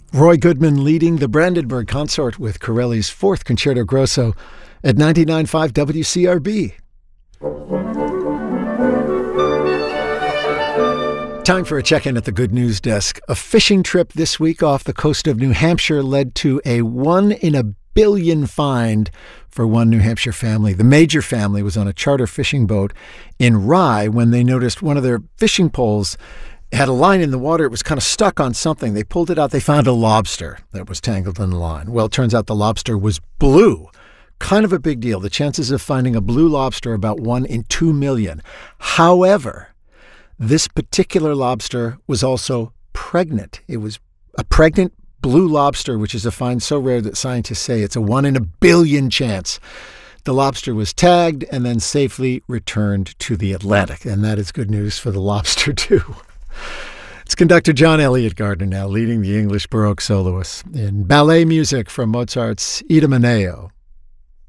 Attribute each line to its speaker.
Speaker 1: Roy Goodman leading the Brandenburg Consort with Corelli's Fourth Concerto Grosso at 99.5 WCRB. Time for a check-in at the Good News Desk. A fishing trip this week off the coast of New Hampshire led to a 1 in a billion find for one New Hampshire family. The Major family was on a charter fishing boat in Rye when they noticed one of their fishing poles had a line in the water. It was kind of stuck on something. They pulled it out. They found a lobster that was tangled in the line. Well, it turns out the lobster was blue. Kind of a big deal. The chances of finding a blue lobster are about 1 in 2 million. However, this particular lobster was also pregnant. It was a pregnant blue lobster, which is a find so rare that scientists say it's a 1 in a billion chance. The lobster was tagged and then safely returned to the Atlantic. And that is good news for the lobster, too. It's conductor John Elliott Gardner now leading the English Baroque soloists in ballet music from Mozart's Idomeneo.